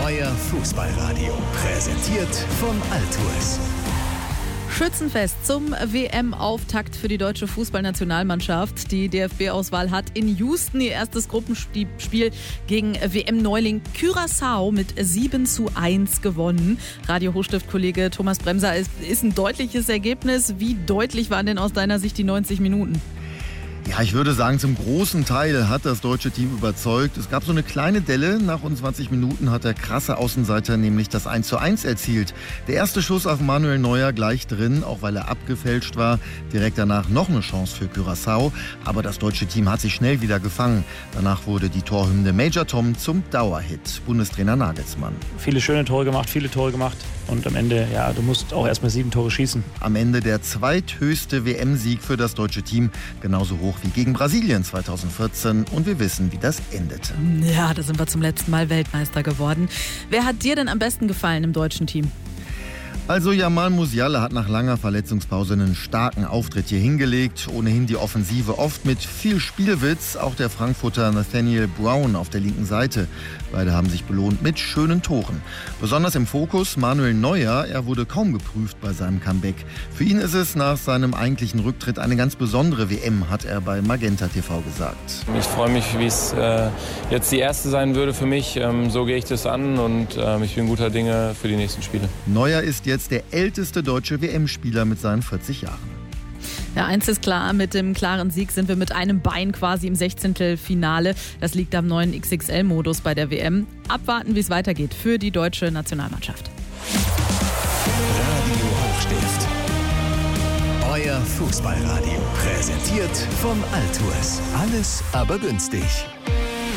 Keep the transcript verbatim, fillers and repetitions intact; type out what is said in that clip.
Euer Fußballradio, präsentiert von Altours. Schützenfest zum W M-Auftakt für die deutsche Fußballnationalmannschaft. Die D F B-Auswahl hat in Houston ihr erstes Gruppenspiel gegen W M-Neuling Curaçao mit sieben zu eins gewonnen. Radio Hochstift-Kollege Thomas Bremser, ist, ist ein deutliches Ergebnis. Wie deutlich waren denn aus deiner Sicht die neunzig Minuten? Ja, ich würde sagen, zum großen Teil hat das deutsche Team überzeugt. Es gab so eine kleine Delle. Nach rund zwanzig Minuten hat der krasse Außenseiter nämlich das eins zu eins erzielt. Der erste Schuss auf Manuel Neuer gleich drin, auch weil er abgefälscht war. Direkt danach noch eine Chance für Curaçao. Aber das deutsche Team hat sich schnell wieder gefangen. Danach wurde die Torhymne Major Tom zum Dauerhit. Bundestrainer Nagelsmann. Viele schöne Tore gemacht, viele Tore gemacht. Und am Ende, ja, du musst auch erstmal sieben Tore schießen. Am Ende der zweithöchste W M-Sieg für das deutsche Team. Genauso hoch wie gegen Brasilien zweitausendvierzehn. Und wir wissen, wie das endete. Ja, da sind wir zum letzten Mal Weltmeister geworden. Wer hat dir denn am besten gefallen im deutschen Team? Also Jamal Musiala hat nach langer Verletzungspause einen starken Auftritt hier hingelegt. Ohnehin die Offensive oft mit viel Spielwitz. Auch der Frankfurter Nathaniel Brown auf der linken Seite. Beide haben sich belohnt mit schönen Toren. Besonders im Fokus Manuel Neuer. Er wurde kaum geprüft bei seinem Comeback. Für ihn ist es nach seinem eigentlichen Rücktritt eine ganz besondere W M, hat er bei Magenta T V gesagt. Ich freue mich, wie es äh, jetzt die erste sein würde für mich. Ähm, so gehe ich das an und äh, ich bin guter Dinge für die nächsten Spiele. Neuer ist jetzt der älteste deutsche W M-Spieler mit seinen vierzig Jahren. Ja, eins ist klar, mit dem klaren Sieg sind wir mit einem Bein quasi im Sechzehntelfinale. Das liegt am neuen X X L-Modus bei der W M. Abwarten, wie es weitergeht für die deutsche Nationalmannschaft. Radio Hochstift. Euer Fußballradio, präsentiert von Altours. Alles aber günstig.